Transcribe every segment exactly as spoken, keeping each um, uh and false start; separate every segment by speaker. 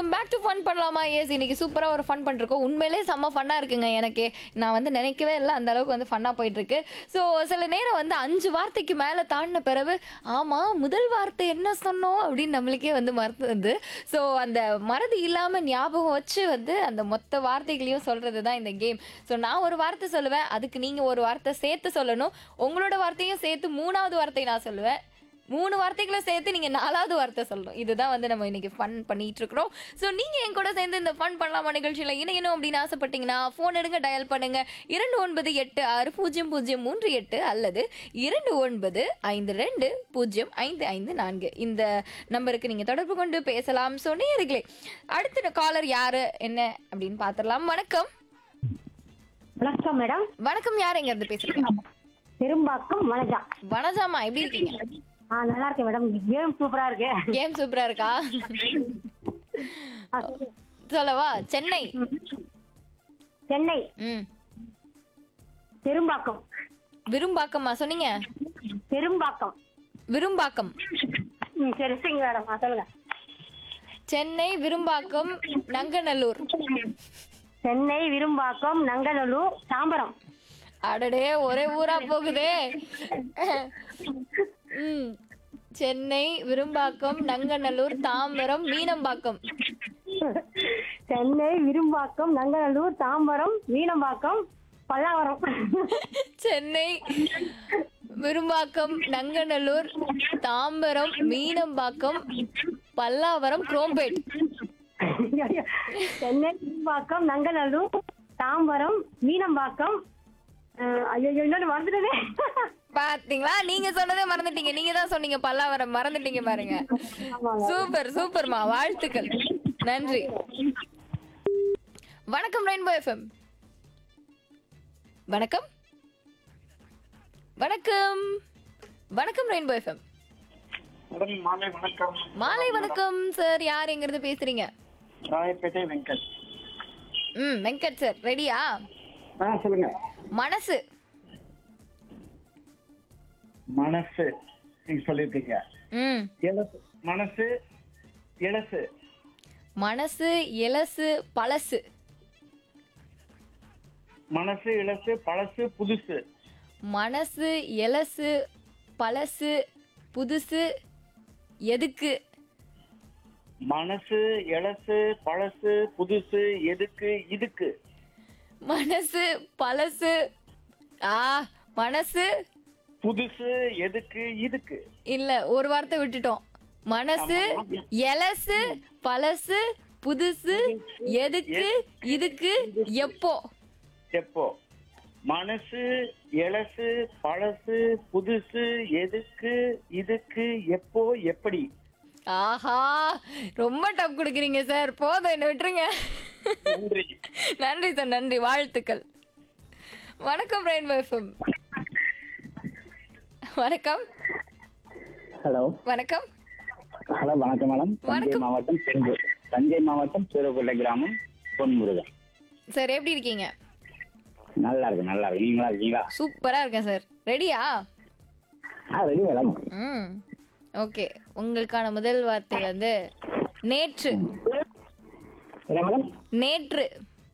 Speaker 1: Welcome back to fun பண்ணலாமா. S, இன்னைக்கு சூப்பரா ஒரு ஃபன் பண்ணிருக்கோம். உண்மையிலே செம்ம ஃபன்னா இருக்குங்க. எனக்கு நான் வந்து நினைக்கவே இல்லை அந்த அளவுக்கு வந்து ஃபன்னா போயிட்டு இருக்கு. ஸோ சில நேரம் வந்து அஞ்சு வார்த்தைக்கு மேல தாண்டின பிறகு ஆமா முதல் வார்த்தை என்ன சொன்னோம் அப்படின்னு நம்மளுக்கே வந்து மறந்துது. ஸோ அந்த மறதி இல்லாம ஞாபகம் வச்சு வந்து அந்த மொத்த வார்த்தைகளையும் சொல்றது தான் இந்த கேம். ஸோ நான் ஒரு வார்த்தை சொல்லுவேன், அதுக்கு நீங்க ஒரு வார்த்தை சேர்த்து சொல்லணும். உங்களோட வார்த்தையும் சேர்த்து மூணாவது வார்த்தை நான் சொல்லுவேன், மூணு வார்த்தைகளை சேர்த்து நீங்க நாலாவது வார்த்தை சொல்லணும். இதுதான் வந்து நம்ம இன்னைக்கு ஃபன் பண்ணிட்டு இருக்கிறோம். ஸோ நீங்க என் கூட சேர்ந்து இந்த ஃபன் பண்ணலாமா நிகழ்ச்சியில இணையணும் அப்படின்னு ஆசைப்பட்டீங்கன்னா ஃபோன் எடுங்க, டயல் பண்ணுங்க இரண்டு ஒன்பது எட்டு ஆறு பூஜ்ஜியம் பூஜ்ஜியம் மூன்று எட்டு அல்லது இரண்டு ஒன்பது ஐந்து ரெண்டு பூஜ்ஜியம் ஐந்து ஐந்து நான்கு இந்த நம்பருக்கு நீங்க தொடர்பு கொண்டு பேசலாம். ஸோ நேயர்களே, அடுத்த காலர் யாரு என்ன அப்படின்னு பாத்திரலாம். வணக்கம்.
Speaker 2: வணக்கம் மேடம்.
Speaker 1: வணக்கம், யார் எங்க இருந்து பேசுறீங்க?
Speaker 2: பெரும்பாக்கம் வனஜா.
Speaker 1: வனஜாமா, எப்படி இருக்கீங்க?
Speaker 2: ஆ நல்லா இருக்கேன் மேடம். கேம் சூப்பரா இருக்கு.
Speaker 1: கேம் சூப்பரா இருக்கா? சொல்லவா? சென்னை.
Speaker 2: சென்னை.
Speaker 1: ம்.
Speaker 2: பெரும்பாக்கம்.
Speaker 1: விரும்பாக்கமா சொன்னீங்க?
Speaker 2: பெரும்பாக்கம்.
Speaker 1: விரும்பாக்கம்.
Speaker 2: ம் சரி சரிங்க மேடம். ஆ சொல்லுங்க.
Speaker 1: சென்னை விரும்பாக்கம் நங்கநல்லூர்.
Speaker 2: சென்னை விரும்பாக்கம் நங்கநல்லூர் தாம்பரம்.
Speaker 1: அடடே, ஒரே ஊரா போகுதே. ம். சென்னை விரும்பாக்கம் நங்கநல்லூர் தாம்பரம் மீனம்பாக்கம்.
Speaker 2: சென்னை விரும்பாக்கம் நங்கநல்லூர் தாம்பரம் மீனம்பாக்கம் பல்லாவரம்.
Speaker 1: சென்னை விரும்பாக்கம் நங்கநல்லூர் தாம்பரம் மீனம்பாக்கம் பல்லாவரம் குரோம்பேட்.
Speaker 2: சென்னை விரும்பாக்கம் நங்கநல்லூர் தாம்பரம் மீனம்பாக்கம். ஐயோ இன்னொன்னு மறந்துட்டதே.
Speaker 1: பாத்தீங்களா, நீங்க சொன்னதே மறந்துட்டீங்க. நீங்க தான் சொன்னீங்க பல்லாவரம், மறந்துட்டீங்க பாருங்க. சூப்பர் சூப்பர்மா, வாழ்த்துக்கள், நன்றி. வணக்கம் ரெயின்போ எஃப்எம். வணக்கம் வணக்கம் வணக்கம் ரெயின்போ எஃப்எம்.
Speaker 3: மாலை வணக்கம்.
Speaker 1: மாலை வணக்கம் சார், யார் எங்க இருந்து பேசுறீங்க?
Speaker 3: ராயப்பேட்டை வெங்கட்.
Speaker 1: ம், வெங்கட் சார், ரெடியா?
Speaker 3: ஆ சொல்லுங்க.
Speaker 1: மனசு.
Speaker 3: மனசு நீங்க சொல்லிருக்கீங்க.
Speaker 1: ம்.
Speaker 3: எலசு. மனசு எலசு.
Speaker 1: மனசு எலசு பழசு.
Speaker 3: மனசு இலசு பழசு புதுசு.
Speaker 1: மனசு எலசு பழசு புதுசு எதுக்கு?
Speaker 3: மனசு எலசு பழசு புதுசு எதுக்கு இதுக்கு.
Speaker 1: மனசு பழசு ஆ மனசு
Speaker 3: புதுசு எதுக்கு இதுக்கு.
Speaker 1: இல்ல, ஒரு வார்த்தை விட்டுட்டோம். மனசு எலசு பழசு புதுசு எதுக்கு இதுக்கு எப்போ.
Speaker 3: எப்போ. மனசு எலசு பழசு புதுசு எதுக்கு இதுக்கு எப்போ எப்படி.
Speaker 1: ஆஹா, ரொம்ப டப் கொடுக்குறீங்க சார். போதும், என்ன விட்டுருங்க.
Speaker 3: நன்றி.
Speaker 1: நன்றி சார், நன்றி, வாழ்த்துக்கள். வணக்கம் ரெயின்போ எஃப்எம். வணக்கம்.
Speaker 4: ஹலோ.
Speaker 1: வணக்கம்.
Speaker 4: ஹலோ வணக்கம் மேடம். தஞ்சை
Speaker 1: வணக்கம்.
Speaker 4: மாவட்டம் செஞ்சூர். தஞ்சை மாவட்டம் சூரக்கோட்டை கிராமம் பொன்முருகன்.
Speaker 1: சார், எப்படி இருக்கீங்க?
Speaker 4: நல்லா இருக்கு நல்லா இருக்கு. நீங்களா இருக்கீங்களா?
Speaker 1: சூப்பரா இருக்கேன் சார். ரெடியா?
Speaker 4: ஆ ரெடி மேடம்.
Speaker 1: ம், ஓகே. உங்களுக்கான முதல் வார்த்தை வந்து நேற்று.
Speaker 4: என்ன மேடம்?
Speaker 1: நேற்று.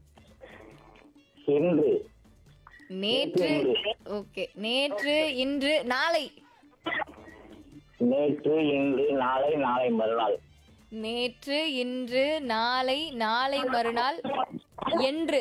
Speaker 4: இன்று.
Speaker 1: நேற்று. ஓகே. நேற்று இன்று நாளை.
Speaker 4: நேற்று இன்று நாளை நாளை மறுநாள்.
Speaker 1: நேற்று இன்று நாளை நாளை மறுநாள் என்று.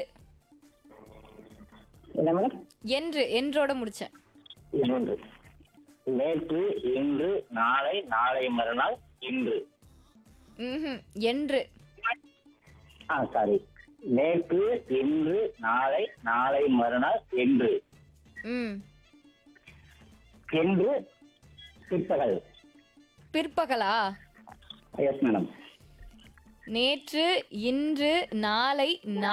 Speaker 4: என்ன மேடம்?
Speaker 1: என்று என்றோட முடிச்சேன்.
Speaker 4: இன்று. நேற்று இன்று நாளை நாளை மறுநாள் இன்று.
Speaker 1: ம்ஹும். என்று.
Speaker 4: ஆ சாரி. நேற்று இன்று நாளை நாளை மறுநாள் என்று.
Speaker 1: ம்.
Speaker 4: என்று பிற்பகல்.
Speaker 1: பிற்பகலா?
Speaker 4: Yes madam.
Speaker 1: நேற்று இன்று நாளை